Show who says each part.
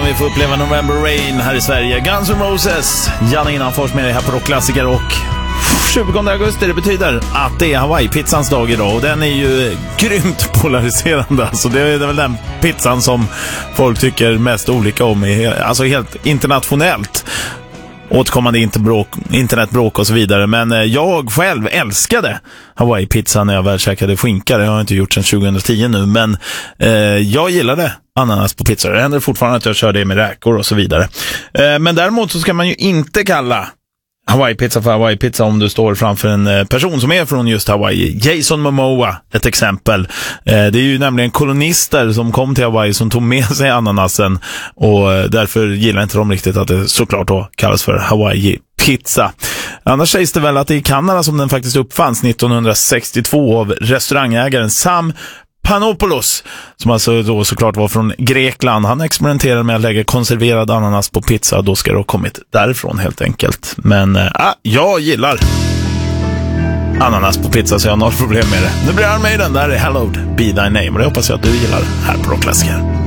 Speaker 1: vi får uppleva November Rain här i Sverige. Guns N' Roses, Janne Innanfors med dig här på Rockklassiker. Och 20 augusti, det betyder att det är Hawaii-pizzans dag idag. Och den är ju grymt polariserande. Alltså det är väl den pizzan som folk tycker mest olika om, alltså helt internationellt. Återkommande internetbråk och så vidare. Men jag själv älskade Hawaii-pizza när jag väl käkade skinka. Det har jag inte gjort sedan 2010 nu. Men jag gillade ananas på pizza. Det händer fortfarande att jag kör det med räkor och så vidare. Men däremot så ska man ju inte kalla Hawaii-pizza för Hawaii-pizza om du står framför en person som är från just Hawaii. Jason Momoa, ett exempel. Det är ju nämligen kolonister som kom till Hawaii som tog med sig ananasen, och därför gillar inte de riktigt att det såklart då kallas för Hawaii-pizza. Annars sägs det väl att det är i Kanada som den faktiskt uppfanns 1962 av restaurangägaren Sam Panopoulos, som alltså då såklart var från Grekland. Han experimenterade med att lägga konserverad ananas på pizza. Då ska det ha kommit därifrån helt enkelt. Men jag gillar ananas på pizza, så jag har något problem med det. Nu blir det med den där Hallowed Be Thy Name, och det hoppas jag att du gillar här på Rockklassiker.